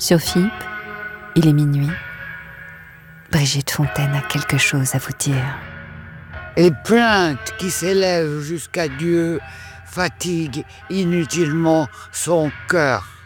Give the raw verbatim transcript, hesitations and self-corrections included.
Sur F I P, il est minuit. Brigitte Fontaine a quelque chose à vous dire. Et plaintes qui s'élèvent jusqu'à Dieu fatiguent inutilement son cœur.